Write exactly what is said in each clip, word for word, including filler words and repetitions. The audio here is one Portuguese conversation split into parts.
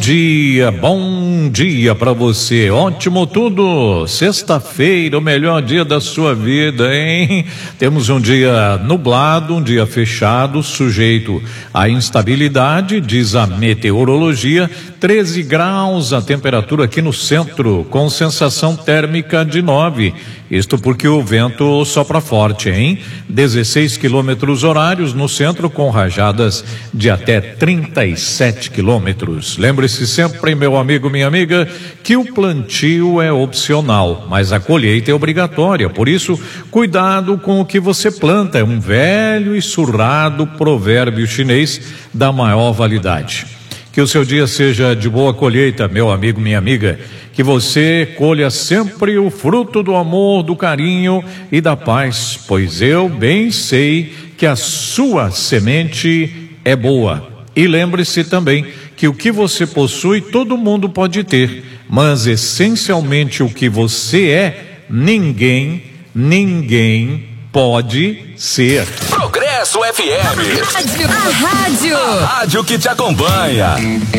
dia, bom dia pra você, ótimo tudo, sexta-feira, o melhor dia da sua vida, hein? Temos um dia nublado, um dia fechado, sujeito à instabilidade, diz a meteorologia, treze graus a temperatura aqui no centro, com sensação térmica de nove, isto porque o vento sopra forte, hein? dezesseis quilômetros horários no centro, com rajadas de até trinta e sete quilômetros. Lembre-se sempre, meu amigo, minha amiga, que o plantio é opcional, mas a colheita é obrigatória. Por isso, cuidado com o que você planta. É um velho e surrado provérbio chinês da maior validade. Que o seu dia seja de boa colheita, meu amigo, minha amiga. Que você colha sempre o fruto do amor, do carinho e da paz, pois eu bem sei que a sua semente é boa. E lembre-se também que o que você possui todo mundo pode ter, mas essencialmente o que você é, ninguém, ninguém pode ser. Progresso F M. A rádio. A rádio que te acompanha.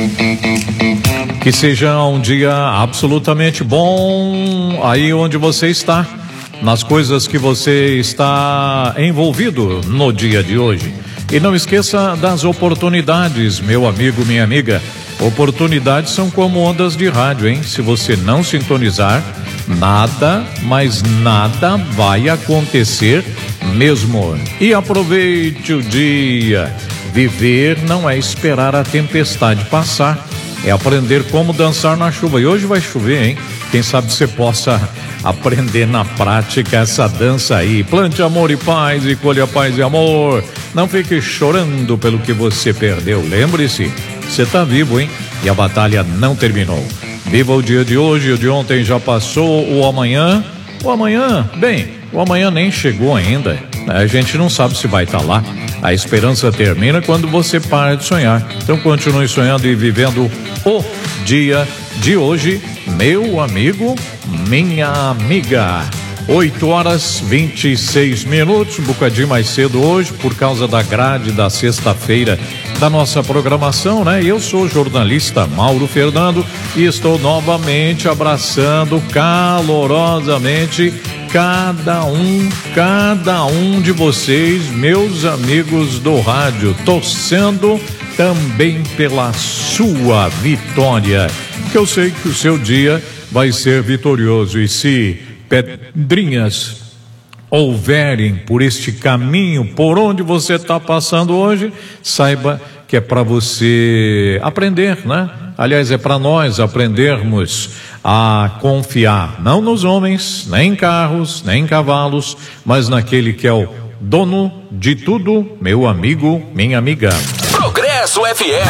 Que seja um dia absolutamente bom aí onde você está, nas coisas que você está envolvido no dia de hoje. E não esqueça das oportunidades, meu amigo, minha amiga. Oportunidades são como ondas de rádio, hein? Se você não sintonizar, nada, mas nada vai acontecer mesmo. E aproveite o dia. Viver não é esperar a tempestade passar, é aprender como dançar na chuva. E hoje vai chover, hein? Quem sabe você possa aprender na prática essa dança aí. Plante amor e paz e colha paz e amor. Não fique chorando pelo que você perdeu. Lembre-se, você tá vivo, hein? E a batalha não terminou. Viva o dia de hoje, o de ontem já passou, o amanhã. O amanhã, bem, o amanhã nem chegou ainda. A gente não sabe se vai estar lá. A esperança termina quando você para de sonhar. Então continue sonhando e vivendo o dia de hoje, meu amigo, minha amiga. oito horas vinte e seis minutos, um bocadinho mais cedo hoje, por causa da grade da sexta-feira da nossa programação, né? Eu sou o jornalista Mauro Fernando e estou novamente abraçando calorosamente cada um, cada um de vocês, meus amigos do rádio, torcendo também pela sua vitória, que eu sei que o seu dia vai ser vitorioso. E se pedrinhas houverem por este caminho, por onde você está passando hoje, saiba que é para você aprender, né? Aliás, é para nós aprendermos a confiar, não nos homens, nem em carros, nem em cavalos, mas naquele que é o dono de tudo, meu amigo, minha amiga. Progresso F M.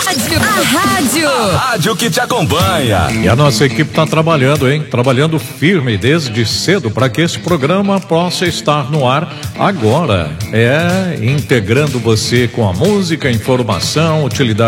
A rádio. A rádio que te acompanha. E a nossa equipe está trabalhando, hein? Trabalhando firme desde cedo para que esse programa possa estar no ar agora. É, integrando você com a música, informação, utilidade